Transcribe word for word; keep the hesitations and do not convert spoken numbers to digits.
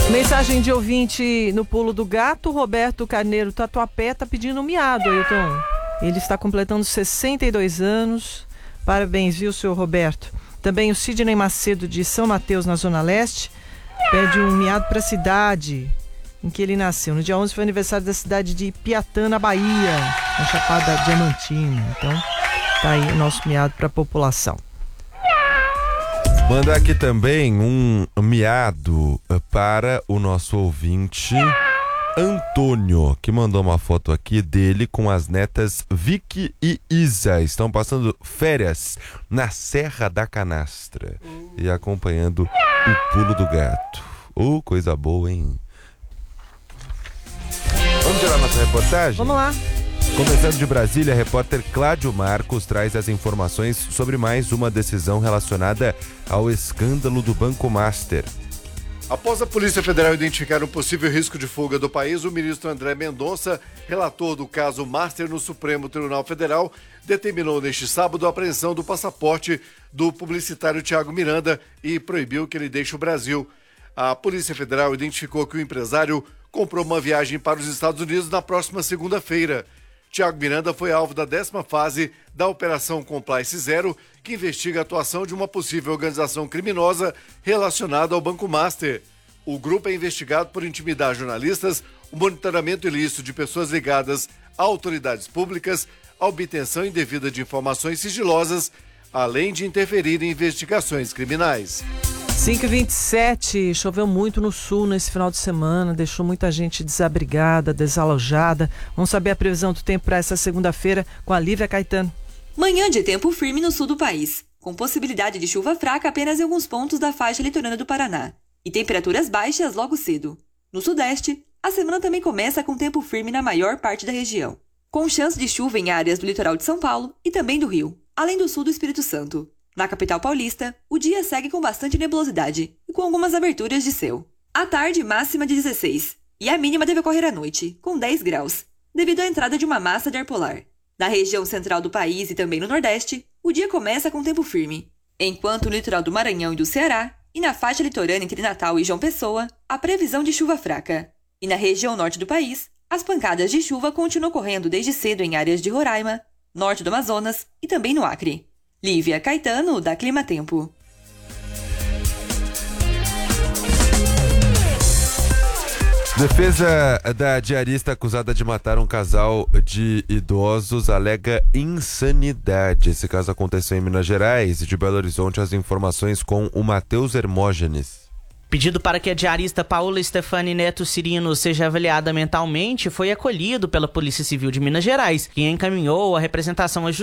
Mensagem de ouvinte no Pulo do Gato. Roberto Carneiro Tatuapé tá pedindo um miado, Ailton. Ele está completando sessenta e dois anos. Parabéns, viu, senhor Roberto? Também o Sidney Macedo de São Mateus, na Zona Leste, pede um miado para a cidade em que ele nasceu. No dia onze foi aniversário da cidade de Piatã, na Bahia, na Chapada Diamantina. Então, tá aí o nosso miado para a população. Manda aqui também um miado para o nosso ouvinte Antônio, que mandou uma foto aqui dele com as netas Vicky e Isa. Estão passando férias na Serra da Canastra e acompanhando o Pulo do Gato. Oh, coisa boa, hein? Vamos tirar nossa reportagem? Vamos lá. Começando de Brasília, a repórter Cláudio Marcos traz as informações sobre mais uma decisão relacionada ao escândalo do Banco Master. Após a Polícia Federal identificar um possível risco de fuga do país, o ministro André Mendonça, relator do caso Master no Supremo Tribunal Federal, determinou neste sábado a apreensão do passaporte do publicitário Thiago Miranda e proibiu que ele deixe o Brasil. A Polícia Federal identificou que o empresário comprou uma viagem para os Estados Unidos na próxima segunda-feira. Thiago Miranda foi alvo da décima fase da Operação Compliance Zero, que investiga a atuação de uma possível organização criminosa relacionada ao Banco Master. O grupo é investigado por intimidar jornalistas, o monitoramento ilícito de pessoas ligadas a autoridades públicas, a obtenção indevida de informações sigilosas, além de interferir em investigações criminais. cinco e vinte e sete, choveu muito no sul nesse final de semana, deixou muita gente desabrigada, desalojada. Vamos saber a previsão do tempo para essa segunda-feira com a Lívia Caetano. Manhã de tempo firme no sul do país, com possibilidade de chuva fraca apenas em alguns pontos da faixa litorânea do Paraná. E temperaturas baixas logo cedo. No sudeste, a semana também começa com tempo firme na maior parte da região, com chance de chuva em áreas do litoral de São Paulo e também do Rio, além do sul do Espírito Santo. Na capital paulista, o dia segue com bastante nebulosidade e com algumas aberturas de céu. À tarde, máxima de dezesseis, e a mínima deve ocorrer à noite, com dez graus, devido à entrada de uma massa de ar polar. Na região central do país e também no nordeste, o dia começa com tempo firme, enquanto no litoral do Maranhão e do Ceará, e na faixa litorânea entre Natal e João Pessoa, a previsão de chuva fraca. E na região norte do país, as pancadas de chuva continuam ocorrendo desde cedo em áreas de Roraima, norte do Amazonas e também no Acre. Lívia Caetano, da Clima Tempo. Defesa da diarista acusada de matar um casal de idosos alega insanidade. Esse caso aconteceu em Minas Gerais e de Belo Horizonte. As informações com o Matheus Hermógenes. Pedido para que a diarista Paula Stefani Neto Cirino seja avaliada mentalmente foi acolhido pela Polícia Civil de Minas Gerais, que encaminhou a representação à Justiça